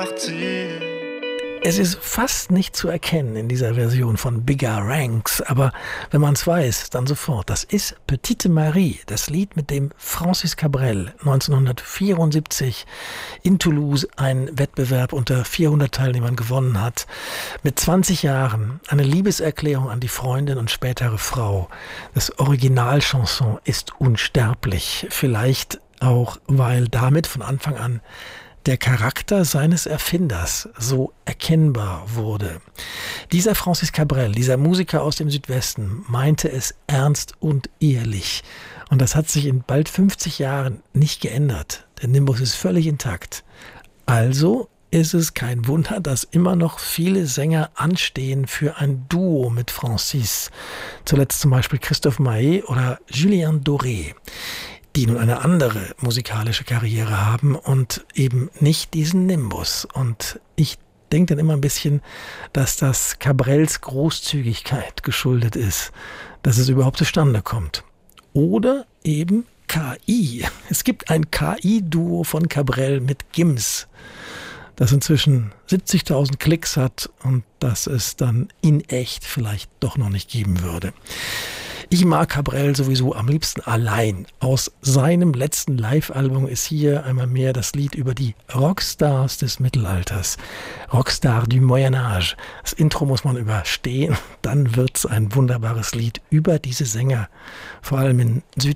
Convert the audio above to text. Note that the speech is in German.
partir. Es ist fast nicht zu erkennen in dieser Version von Bigger Ranks, aber wenn man es weiß, dann sofort. Das ist Petite Marie, das Lied, mit dem Francis Cabrel 1974 in Toulouse einen Wettbewerb unter 400 Teilnehmern gewonnen hat. Mit 20 Jahren eine Liebeserklärung an die Freundin und spätere Frau. Das Originalchanson ist unsterblich, vielleicht auch, weil damit von Anfang an der Charakter seines Erfinders so erkennbar wurde. Dieser Francis Cabrel, dieser Musiker aus dem Südwesten, meinte es ernst und ehrlich. Und das hat sich in bald 50 Jahren nicht geändert. Der Nimbus ist völlig intakt. Also ist es kein Wunder, dass immer noch viele Sänger anstehen für ein Duo mit Francis. Zuletzt zum Beispiel Christophe Maé oder Julien Doré, die nun eine andere musikalische Karriere haben und eben nicht diesen Nimbus. Und ich denke dann immer ein bisschen, dass das Cabrels Großzügigkeit geschuldet ist, dass es überhaupt zustande kommt. Oder eben KI. Es gibt ein KI-Duo von Cabrel mit Gims, das inzwischen 70.000 Klicks hat und das es dann in echt vielleicht doch noch nicht geben würde. Ich mag Cabrel sowieso am liebsten allein. Aus seinem letzten Live-Album ist hier einmal mehr das Lied über die Rockstars des Mittelalters. Rockstar du Moyen Âge. Das Intro muss man überstehen, dann wird's ein wunderbares Lied über diese Sänger, vor allem in Süd